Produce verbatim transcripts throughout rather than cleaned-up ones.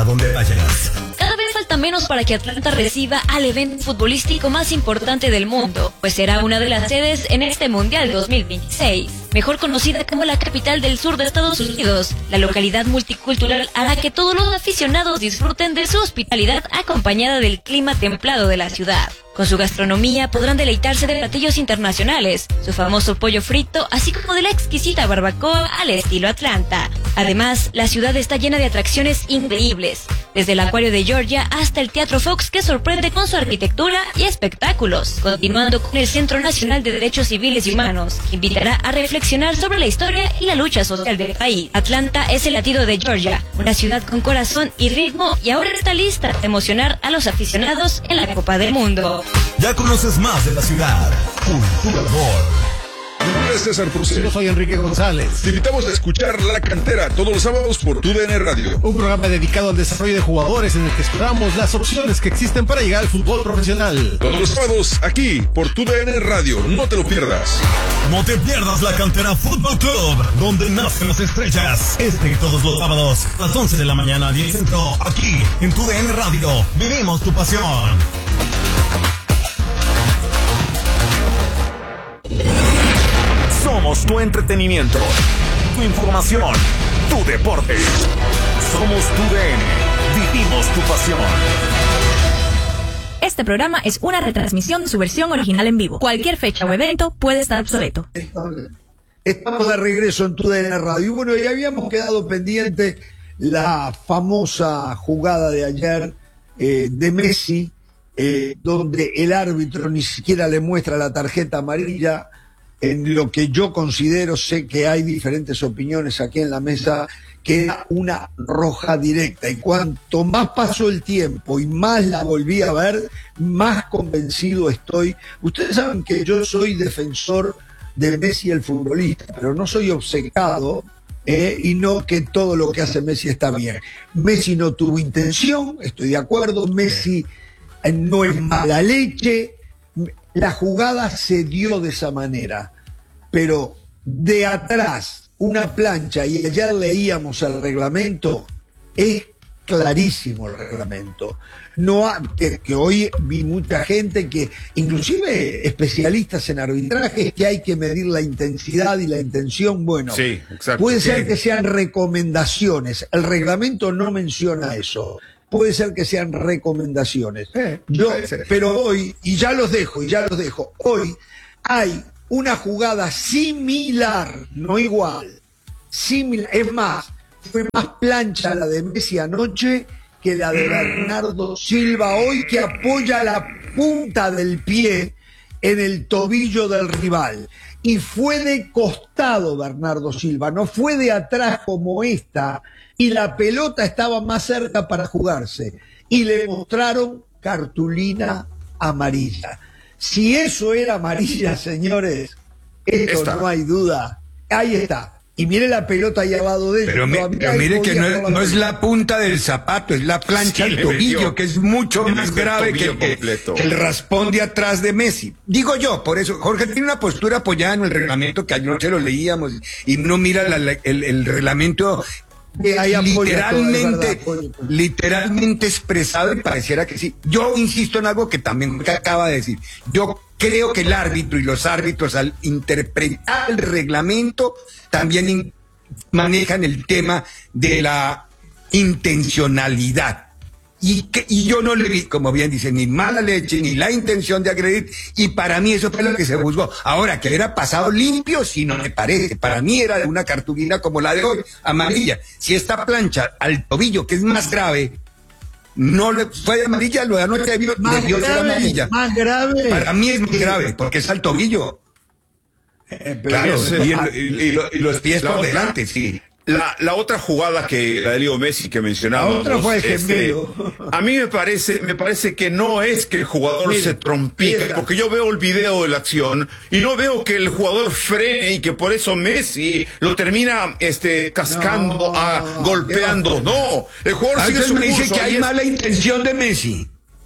a donde vayas. Cada vez falta menos para que Atlanta reciba al evento futbolístico más importante del mundo, pues será una de las sedes en este Mundial dos mil veintiséis. Mejor conocida como la capital del sur de Estados Unidos, la localidad multicultural hará que todos los aficionados disfruten de su hospitalidad acompañada del clima templado de la ciudad. Con su gastronomía podrán deleitarse de platillos internacionales, su famoso pollo frito, así como de la exquisita barbacoa al estilo Atlanta. Además, la ciudad está llena de atracciones increíbles, desde el Acuario de Georgia hasta el Teatro Fox, que sorprende con su arquitectura y espectáculos, continuando con el Centro Nacional de Derechos Civiles y Humanos, que invitará a reflexionar sobre la historia y la lucha social del país. Atlanta es el latido de Georgia, una ciudad con corazón y ritmo, y ahora está lista a emocionar a los aficionados en la Copa del Mundo. Ya conoces más de la ciudad. Cultura Gol. Mi nombre es César Pruce. Yo soy Enrique González. Te invitamos a escuchar La Cantera todos los sábados por Tu D N Radio. Un programa dedicado al desarrollo de jugadores en el que exploramos las opciones que existen para llegar al fútbol profesional. Todos los sábados aquí por Tu D N Radio. No te lo pierdas. No te pierdas La Cantera Fútbol Club, donde nacen las estrellas. Este y todos los sábados, a las once de la mañana, diez centro, aquí en Tu D N Radio. Vivimos tu pasión. Somos tu entretenimiento, tu información, tu deporte. Somos Tu D N. Vivimos tu pasión. Este programa es una retransmisión de su versión original en vivo. Cualquier fecha o evento puede estar obsoleto. Estamos de regreso en Tu D N Radio. Y bueno, ya habíamos quedado pendiente la famosa jugada de ayer eh, de Messi, eh, donde el árbitro ni siquiera le muestra la tarjeta amarilla. En lo que yo considero, sé que hay diferentes opiniones aquí en la mesa, que era una roja directa. Y cuanto más pasó el tiempo y más la volví a ver, más convencido estoy. Ustedes saben que yo soy defensor de Messi el futbolista, pero no soy obcecado, eh, y no que todo lo que hace Messi está bien. Messi no tuvo intención, estoy de acuerdo. Messi eh, no es mala leche. La jugada se dio de esa manera, pero de atrás, una plancha, y ayer leíamos el reglamento, es clarísimo el reglamento. No ha, que, que hoy vi mucha gente, que inclusive especialistas en arbitraje, que hay que medir la intensidad y la intención. Bueno, sí, exacto. Puede ser sí. que sean recomendaciones, el reglamento no menciona eso. Puede ser que sean recomendaciones. Eh, Yo, pero hoy, y ya los dejo, y ya los dejo, hoy hay una jugada similar, no igual, similar, es más, fue más plancha la de Messi anoche que la de Bernardo Silva hoy, que apoya la punta del pie en el tobillo del rival. Y fue de costado Bernardo Silva, no fue de atrás como esta, y la pelota estaba más cerca para jugarse. Y le mostraron cartulina amarilla. Si eso era amarilla, señores, esto Esta. no hay duda. Ahí está. Y mire la pelota ahí abajo de Pero, me, pero mire que no es, no es la punta del zapato, es la plancha del sí, tobillo, que es mucho más grave que, que, que el raspón de atrás de Messi. Digo yo, por eso, Jorge tiene una postura apoyada en el reglamento que anoche lo leíamos y no mira la, la, el, el reglamento literalmente, todo, verdad, literalmente expresado, y pareciera que sí. Yo insisto en algo que también Jorge acaba de decir. Yo creo que el árbitro y los árbitros, al interpretar el reglamento, también in, manejan el tema de la intencionalidad. Y, que, y yo no le vi, como bien dice, ni mala leche, ni la intención de agredir, y para mí eso fue lo que se juzgó. Ahora, que hubiera pasado limpio, si no me parece. Para mí era una cartulina como la de hoy, amarilla. Si esta plancha al tobillo, que es más grave, no le fue de amarilla, lo de anoche debió, debió ser amarilla. Más grave. Para mí es muy grave, porque es al tobillo. Eh, claro, y, el, y, y, lo, y los pies por delante, sí. La, la otra jugada que la de Leo Messi que mencionábamos, la otra fue el este, a mí me parece, me parece que no es que el jugador mira, se trompique, mira. porque yo veo el video de la acción y no veo que el jugador frene y que por eso Messi lo termina este cascando, no, a, golpeando. No, el jugador a sigue su me dice curso, que hay es... mala intención de Messi.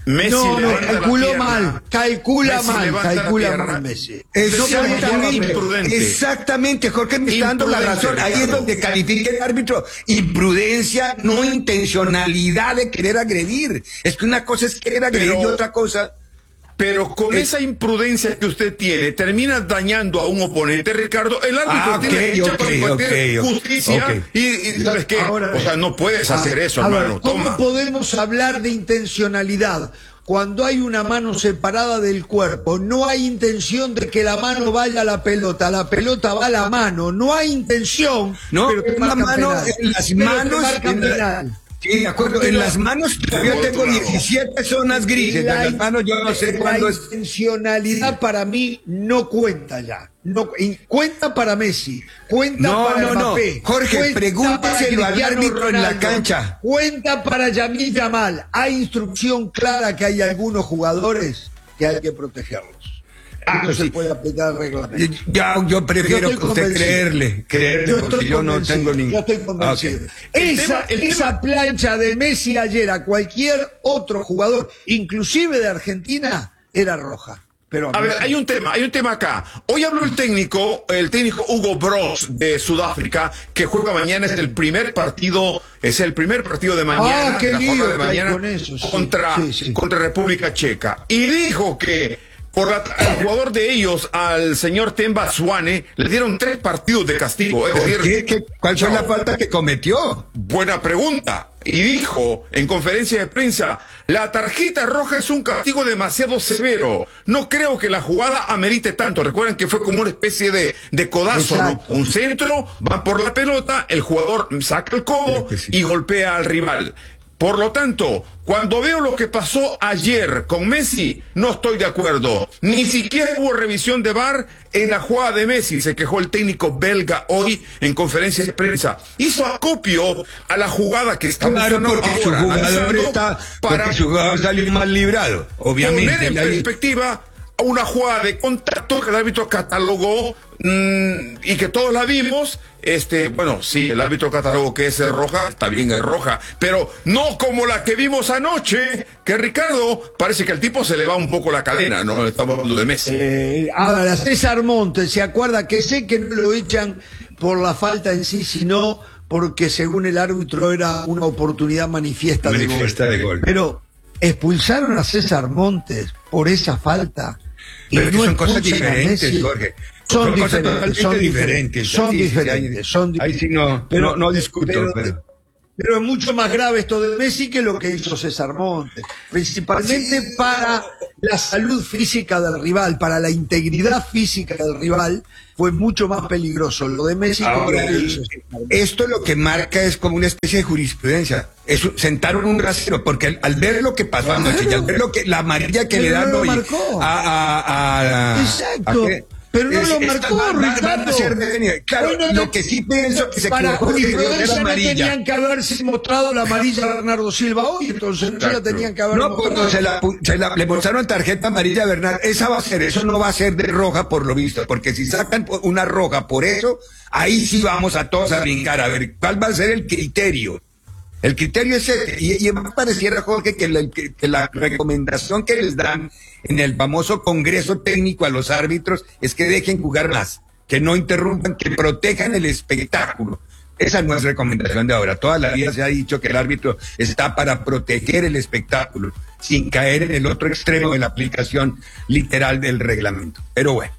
Messi no, no, levanta la calculó pierna. mal, calcula Messi mal, levanta la calcula pierna. mal Messi. Exactamente, imprudente. exactamente, Jorge me está dando la Imprudente, razón. Ahí es Ricardo. donde califica el árbitro. Imprudencia, no intencionalidad de querer agredir. Es que una cosa es querer agredir Pero- y otra cosa. Pero con esa imprudencia que usted tiene, termina dañando a un oponente, Ricardo. El árbitro Ah, tiene ok, derecho ok, a combatir ok, ok. justicia. Ok. Y, y ¿sabes qué? Ahora, o sea, no puedes hacer eso, a ver, hermano. ¿cómo Toma. podemos hablar de intencionalidad? Cuando hay una mano separada del cuerpo, no hay intención de que la mano vaya a la pelota, la pelota va a la mano, no hay intención. No, pero te en la marcan mano, penal. en las Pero te manos, marcan en la- penal. Sí, de acuerdo. En las manos yo tengo diecisiete zonas grises. En las manos yo no sé la cuándo es. intencionalidad para mí no cuenta ya. No, y cuenta para Messi, cuenta No, para no, no. Mbappé, Jorge, cuenta pregúntaselo para al Cristiano árbitro en la Ronaldo, cancha. cuenta para Yamil Yamal. Hay instrucción clara que hay algunos jugadores que hay que protegerlos. Ah, no sí. se puede aplicar el reglamento. Ya, yo prefiero Yo estoy que usted convencido. creerle, creerle, Yo porque estoy yo no convencido, tengo ningún. Yo estoy convencido. Ah, ok. El Esa, tema- el esa tema- plancha de Messi ayer a cualquier otro jugador, inclusive de Argentina, era roja. Pero A ver, hay un tema, hay un tema acá. Hoy habló el técnico, el técnico Hugo Bros de Sudáfrica, que juega mañana, es el primer partido, es el primer partido de mañana, Ah, qué la lío jornada de que hay mañana con eso, sí, contra, sí, sí. contra República Checa. Y dijo que por la, al jugador de ellos, al señor Temba Swane, le dieron tres partidos de castigo. Es ¿Por decir, qué? ¿Qué- ¿Cuál fue no, la falta que cometió? Buena pregunta. Y dijo en conferencia de prensa, la tarjeta roja es un castigo demasiado severo. No creo que la jugada amerite tanto. Recuerden que fue como una especie de, de codazo, ¿no? Exacto. Un centro, va por la pelota, el jugador saca el codo Creo que sí. y golpea al rival. Por lo tanto, cuando veo lo que pasó ayer con Messi, no estoy de acuerdo. Ni siquiera hubo revisión de V A R en la jugada de Messi, se quejó el técnico belga hoy en conferencia de prensa. Hizo acopio a la jugada que estamos Claro, ahora porque su jugador analizando está, para porque su jugador salió mal librado, obviamente. poner en Ahí- perspectiva una jugada de contacto que el árbitro catalogó mmm, y que todos la vimos. Este, bueno, sí, el árbitro catalogó que es roja, está bien, es roja, pero no como la que vimos anoche, que Ricardo, parece que al tipo se le va un poco la cadena, ¿no? Estamos hablando de Messi. Eh, ahora, César Montes, ¿se acuerda que sé que no lo echan por la falta en sí, sino porque según el árbitro era una oportunidad manifiesta, Manifiesta de, de gol. gol. Pero expulsaron a César Montes por esa falta. y Pero que no son cosas expulsan a diferentes, Messi. Jorge. Son, Son cosas diferentes, totalmente son diferentes. diferentes, son Sí, sí, sí, diferentes, ahí- son ahí sí no- no- no discuto, pero, pero- pero es mucho más grave esto de Messi que lo que hizo César Montes, principalmente para la salud física del rival, para la integridad física del rival, fue mucho más peligroso lo de Messi que Ahora, lo que hizo César Montes. esto lo que marca es como una especie de jurisprudencia. Es, un- sentaron un rasero, porque al, al ver lo que pasó anoche y al ver lo que, la amarilla que Pero le dan no lo hoy marcó. a, a, a- Exacto. ¿a qué? Pero no Es- lo esta- marcó, van- van a Ricardo. ser detenidos. Claro, Bueno, lo que sí pienso que se para equivocó es que le dio la jurisprudencia no amarilla. tenían que haberse mostrado la amarilla a Bernardo Silva hoy, entonces no se la Exacto. tenían que haber No, mostrado. cuando se, la, pu- se la- le mostraron tarjeta amarilla a Bernal, esa va a ser, eso no va a ser de roja por lo visto, porque si sacan po- una roja por eso, ahí sí vamos a todos a brincar, a ver cuál va a ser el criterio. El criterio es ese, y, y me pareciera, Jorge, que la, que- que la recomendación que les dan en el famoso Congreso Técnico a los árbitros es que dejen jugar más, que no interrumpan, que protejan el espectáculo. Esa no es recomendación de ahora. Toda la vida se ha dicho que el árbitro está para proteger el espectáculo, sin caer en el otro extremo de la aplicación literal del reglamento. Pero bueno.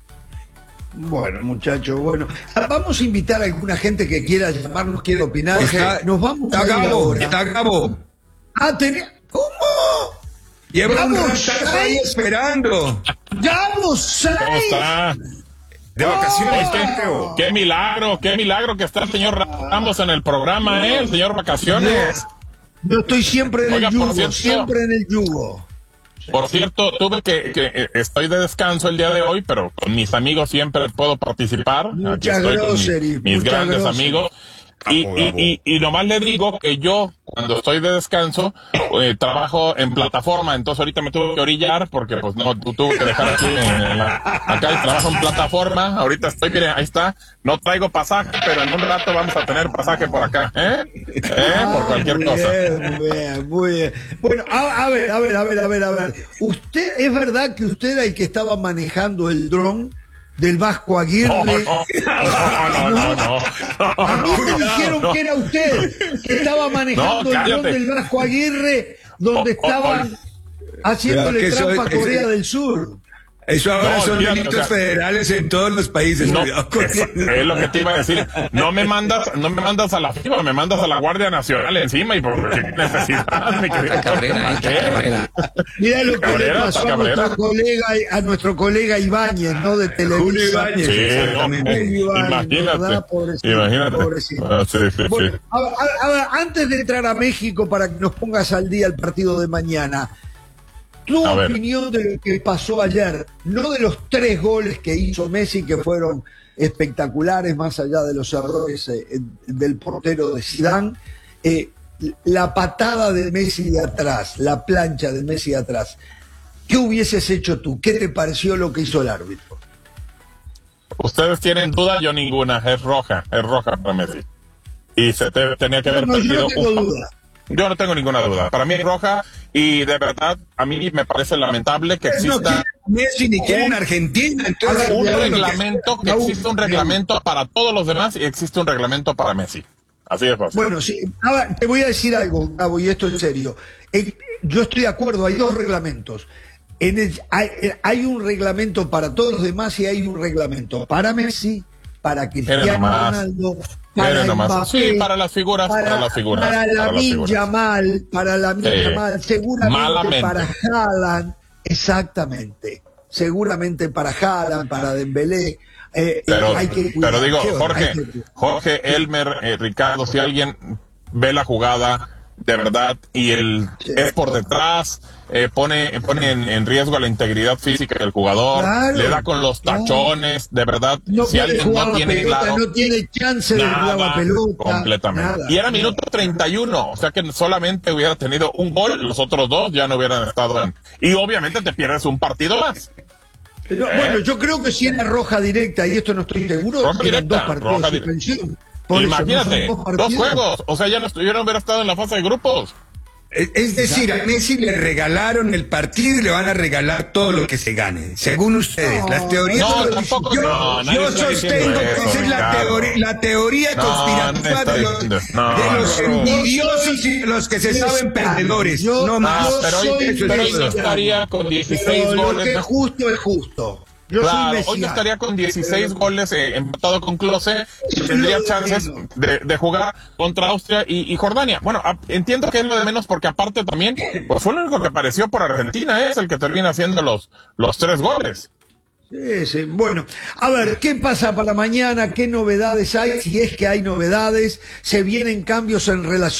Bueno, muchachos, bueno. Vamos a invitar a alguna gente que quiera llamarnos, quiera opinar. Está, Nos vamos está a ir Gabo, ahora. está Gabo. Ah, tenía... ¿Cómo? Lleva un Gabo rato ahí Sainz. esperando. ¡Gabo ¿Cómo Sainz! está? De vacaciones, Qué, Teo. qué milagro, qué milagro que está el señor Ramos en el programa, ¿eh? El señor Vacaciones. Yo estoy siempre en Oiga, el por yugo, cierto- siempre en el yugo. Por cierto, tuve que, que eh, estoy de descanso el día de hoy, pero con mis amigos siempre puedo participar. Aquí Mucha estoy con mi- grosery, mis mucha grandes grosery. amigos. Y, y, y, y nomás le digo que yo, cuando estoy de descanso, eh, trabajo en plataforma, entonces ahorita me tuve que orillar porque pues no, tu, tuve que dejar aquí en la, acá y trabajo en plataforma, ahorita estoy, miren, ahí está, no traigo pasaje, pero en un rato vamos a tener pasaje por acá, ¿eh? ¿Eh? Ah, Por cualquier muy cosa. Bien, muy bien, muy bien. Bueno, a, a ver, a ver, a ver, a ver, a ver. ¿Usted, es verdad que usted era el que estaba manejando el dron del Vasco Aguirre? No, no, no, no, no, no. A mí me dijeron no. que era usted que estaba manejando No, el dron cállate. del Vasco Aguirre, donde Oh, oh, estaban haciéndole Pero que trampa a soy- Corea ese- del Sur. Eso ahora No, son olvídate, delitos o sea, federales en todos los países. No, cuidado con es, eso. es lo que te iba a decir. No me mandas, no me mandas a la FIBA, me mandas a la Guardia Nacional encima y por qué necesidad, mi querido. Cabrera, ¿Qué? Cabrera. Mira lo que Cabrera, le pasó a Cabrera. nuestro colega, a nuestro colega Ibáñez, ¿no? De Televisa. Julio Ibáñez, Sí, exactamente. no, Ibáñez, imagínate, ¿verdad? Pobrecito, imagínate. pobrecito. Ah, sí, sí, Bueno, sí. a ver, a ver, antes de entrar a México para que nos pongas al día el partido de mañana, tu A ver. opinión de lo que pasó ayer, no de los tres goles que hizo Messi, que fueron espectaculares, más allá de los errores eh, del portero de Zidane, eh, la patada de Messi de atrás, la plancha de Messi de atrás. ¿Qué hubieses hecho tú? ¿Qué te pareció lo que hizo el árbitro? Ustedes tienen duda, yo ninguna. Es roja, es roja para Messi. Y se te, tenía que haber No, yo no perdido tengo un- duda. Yo no tengo ninguna duda. Para mí es roja y de verdad a mí me parece lamentable que No exista quiere Messi ni quiere en Argentina. Entonces, un Raúl, reglamento, que Raúl, existe un reglamento para todos los demás y existe un reglamento para Messi. Así es fácil. Bueno, sí, ahora te voy a decir algo, Gabo, y esto en serio. Eh, yo estoy de acuerdo, hay dos reglamentos. En el- hay, eh, hay un reglamento para todos los demás y hay un reglamento para Messi, para Cristiano nomás. Ronaldo, para Miren nomás. Mbappé, Sí, para las figuras, para las figuras, para para las Lamine figuras. Yamal, para Lamine Sí. Yamal, seguramente Malamente. para Haaland, exactamente, seguramente para Haaland, para Dembélé. eh, Pero, hay que cuidar. pero digo, ¿Qué onda? Jorge, Hay que cuidar. Jorge, Elmer, eh, Ricardo, si alguien ve la jugada de verdad y el Sí. es por detrás, eh, pone, pone en, en riesgo la integridad física del jugador, Claro, le da con los claro. tachones, de verdad, No si puede alguien jugar no la tiene pelota, claro, no tiene chance de jugar la nada, pelota. completamente. nada. Y era minuto treinta y uno, o sea que solamente hubiera tenido un gol, los otros dos ya no hubieran estado en. Y obviamente te pierdes un partido más. Pero, bueno, yo creo que si era roja directa, y esto no estoy seguro, Roja eran directa, dos partidos roja de directa. suspensión. Por eso, Imagínate, no son dos partidos. juegos, o sea, ya no estuvieron hubiera estado en la fase de grupos. Es es decir, a Messi le regalaron el partido y le van a regalar todo lo que se gane. Según ustedes, No, las teorías. no, yo tampoco, yo, no, nadie yo está sostengo diciendo que eso, esa es la, Ricardo. teoría, la teoría No, conspirativa no está de los, diciendo- no, de los no, no. envidiosos y de los que se Yo saben está- perdedores. yo- no Ah, más. yo pero hoy, soy pero hoy no mesiano. estaría con dieciséis Pero lo goles. que es ¿no? justo es justo. Yo soy Claro, hoy mesiano. no estaría con dieciséis goles eh, empatado con Klose y tendría lo de chances menos. de, de jugar contra Austria y, y Jordania. Bueno, a- entiendo que es lo de menos porque aparte también, pues fue lo único que apareció por Argentina, ¿eh? Es el que termina haciendo los, los tres goles. Sí, sí. Bueno, a ver, ¿qué pasa para mañana? ¿Qué novedades hay? Si es que hay novedades, se vienen cambios en relación